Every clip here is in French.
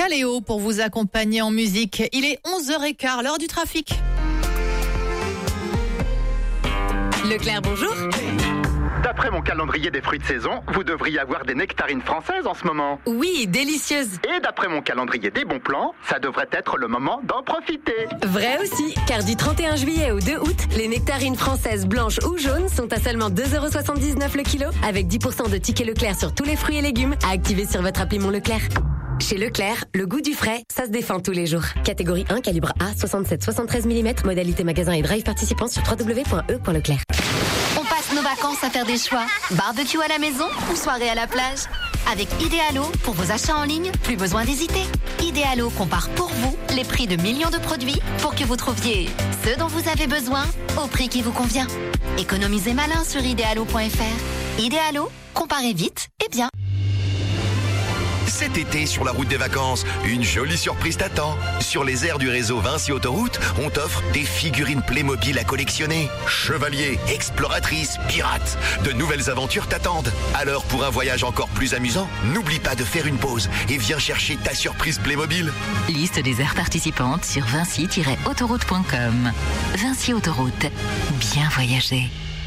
Caléo pour vous accompagner en musique. Il est 11h15, l'heure du trafic. Leclerc, bonjour. D'après mon calendrier des fruits de saison, vous devriez avoir des nectarines françaises en ce moment. Oui, délicieuses. Et d'après mon calendrier des bons plans, ça devrait être le moment d'en profiter. Vrai aussi, car du 31 juillet au 2 août, les nectarines françaises blanches ou jaunes sont à seulement 2,79€ le kilo, avec 10% de tickets Leclerc sur tous les fruits et légumes à activer sur votre appli Mon Leclerc. Chez Leclerc, le goût du frais, ça se défend tous les jours. Catégorie 1, calibre A, 67-73 mm, modalité magasin et drive participant sur www.e.leclerc. On passe nos vacances à faire des choix. Barbecue à la maison ou soirée à la plage. Avec Idealo, pour vos achats en ligne, plus besoin d'hésiter. Idealo compare pour vous les prix de millions de produits pour que vous trouviez ce dont vous avez besoin au prix qui vous convient. Économisez malin sur idealo.fr. Idealo, comparez vite et bien. Cet été, sur la route des vacances, une jolie surprise t'attend. Sur les aires du réseau Vinci Autoroute, on t'offre des figurines Playmobil à collectionner. Chevaliers, exploratrices, pirates, de nouvelles aventures t'attendent. Alors, pour un voyage encore plus amusant, n'oublie pas de faire une pause et viens chercher ta surprise Playmobil. Liste des aires participantes sur vinci-autoroute.com. Vinci Autoroute, bien voyager.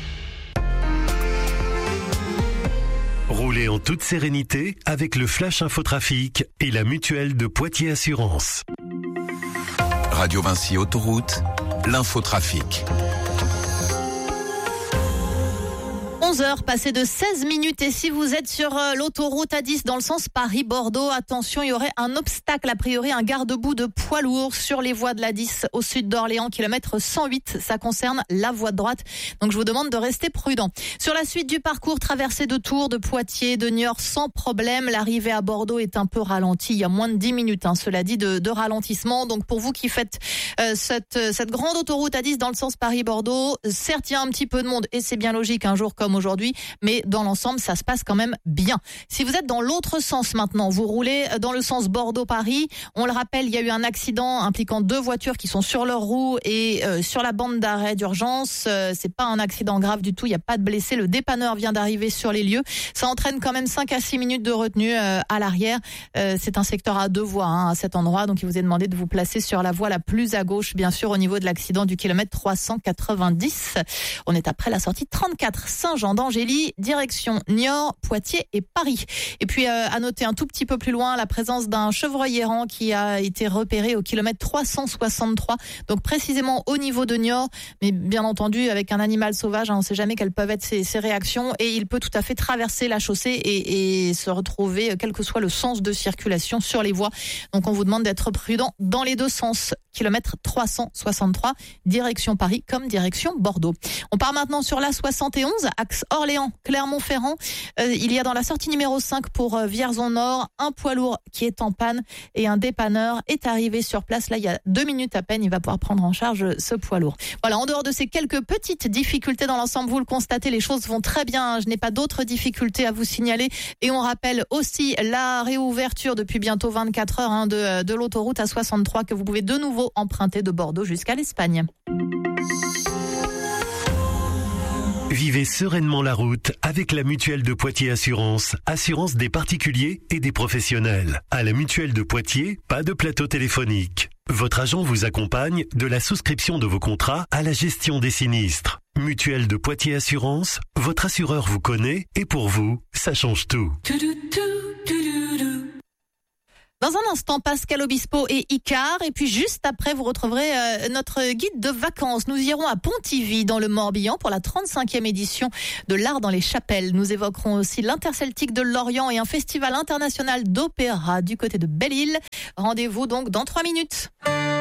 Roulez en toute sérénité avec le Flash Infotrafic et la mutuelle de Poitiers Assurance. Radio Vinci Autoroute, l'infotrafic. 11h, passé de 16 minutes. Et si vous êtes sur l'autoroute A10 dans le sens Paris-Bordeaux, attention, il y aurait un obstacle, a priori un garde-boue de poids lourd sur les voies de l'A10 au sud d'Orléans, kilomètre 108. Ça concerne la voie de droite. Donc je vous demande de rester prudent. Sur la suite du parcours, traversée de Tours, de Poitiers, de Niort, sans problème. L'arrivée à Bordeaux est un peu ralentie. Il y a moins de 10 minutes, cela dit, de ralentissement. Donc pour vous qui faites cette grande autoroute A10 dans le sens Paris-Bordeaux, certes, il y a un petit peu de monde et c'est bien logique un jour comme aujourd'hui, mais dans l'ensemble, ça se passe quand même bien. Si vous êtes dans l'autre sens maintenant, vous roulez dans le sens Bordeaux-Paris, on le rappelle, il y a eu un accident impliquant 2 voitures qui sont sur leurs roues et sur la bande d'arrêt d'urgence. C'est pas un accident grave du tout, il n'y a pas de blessés. Le dépanneur vient d'arriver sur les lieux. Ça entraîne quand même 5 à 6 minutes de retenue à l'arrière. C'est un secteur à 2 voies à cet endroit, donc il vous est demandé de vous placer sur la voie la plus à gauche, bien sûr, au niveau de l'accident du kilomètre 390. On est après la sortie 34 Saint-Jean d'Angély, direction Niort, Poitiers et Paris. Et puis à noter un tout petit peu plus loin la présence d'un chevreuil errant qui a été repéré au kilomètre 363, donc précisément au niveau de Niort, mais bien entendu avec un animal sauvage, on ne sait jamais quelles peuvent être ses réactions et il peut tout à fait traverser la chaussée et se retrouver quel que soit le sens de circulation sur les voies. Donc on vous demande d'être prudent dans les deux sens. Kilomètre 363, direction Paris comme direction Bordeaux. On part maintenant sur la 71, axe Orléans, Clermont-Ferrand. Il y a dans la sortie numéro 5 pour Vierzon-Nord un poids lourd qui est en panne et un dépanneur est arrivé sur place. Là, il y a 2 minutes à peine, il va pouvoir prendre en charge ce poids lourd. Voilà, en dehors de ces quelques petites difficultés dans l'ensemble, vous le constatez, les choses vont très bien. Je n'ai pas d'autres difficultés à vous signaler. Et on rappelle aussi la réouverture depuis bientôt 24 heures de l'autoroute A63 que vous pouvez de nouveau emprunter de Bordeaux jusqu'à l'Espagne. Vivez sereinement la route avec la mutuelle de Poitiers Assurance. Assurance des particuliers et des professionnels. À la mutuelle de Poitiers, pas de plateau téléphonique. Votre agent vous accompagne de la souscription de vos contrats à la gestion des sinistres. Mutuelle de Poitiers Assurance, votre assureur vous connaît et pour vous, ça change tout. Dans un instant, Pascal Obispo et Icar. Et puis juste après, vous retrouverez notre guide de vacances. Nous irons à Pontivy, dans le Morbihan, pour la 35e édition de l'Art dans les Chapelles. Nous évoquerons aussi l'Interceltique de Lorient et un festival international d'opéra du côté de Belle-Île. Rendez-vous donc dans 3 minutes.